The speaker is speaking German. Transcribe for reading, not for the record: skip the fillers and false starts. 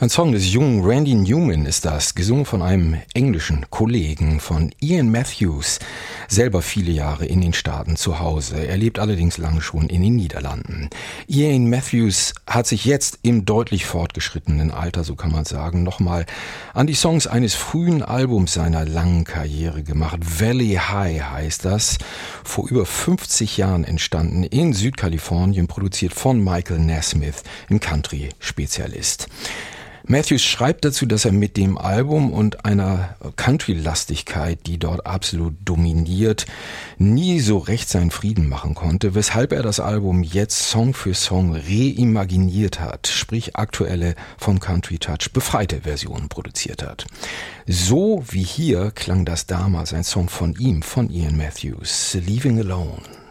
Ein Song des jungen Randy Newman ist das, gesungen von einem englischen Kollegen, von Ian Matthews, selber viele Jahre in den Staaten zu Hause. Er lebt allerdings lange schon in den Niederlanden. Ian Matthews hat sich jetzt im deutlich fortgeschrittenen Alter, so kann man sagen, nochmal an die Songs eines frühen Albums seiner langen Karriere gemacht. Valley High heißt das, vor über 50 Jahren entstanden, in Südkalifornien, produziert von Michael Nesmith, ein Country-Spezialist. Matthews schreibt dazu, dass er mit dem Album und einer Country-Lastigkeit, die dort absolut dominiert, nie so recht seinen Frieden machen konnte, weshalb er das Album jetzt Song für Song reimaginiert hat, sprich aktuelle, vom Country Touch befreite Versionen produziert hat. So wie hier klang das damals, ein Song von ihm, von Ian Matthews, Leaving Alone.